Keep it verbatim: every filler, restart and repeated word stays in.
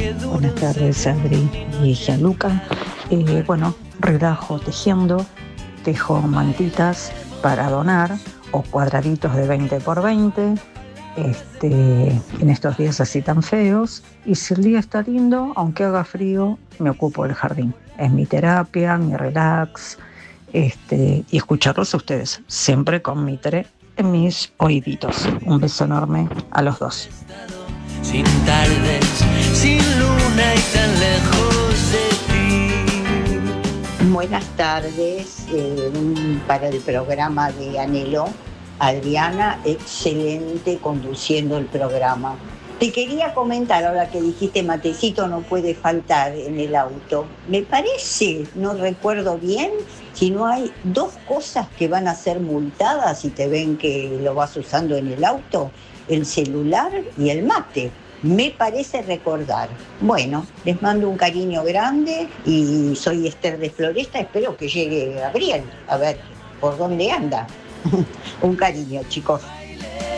Buenas tardes, Adri y Gianluca. Eh, bueno, relajo tejiendo, tejo mantitas para donar o cuadraditos de veinte por veinte este, en estos días así tan feos. Y si el día está lindo, aunque haga frío, me ocupo del jardín. Es mi terapia, mi relax, este, y escucharlos a ustedes, siempre con Mitre en mis oíditos. Un beso enorme a los dos. Sin tardes, sin luna y tan lejos de ti. Buenas tardes, eh, para el programa de Anhelo. Adriana, excelente conduciendo el programa. Te quería comentar, ahora que dijiste matecito no puede faltar en el auto. Me parece, no recuerdo bien, si no hay dos cosas que van a ser multadas si te ven que lo vas usando en el auto: el celular y el mate. Me parece recordar. Bueno, les mando un cariño grande y soy Esther de Floresta. Espero que llegue Gabriel, a ver por dónde anda. Un cariño, chicos.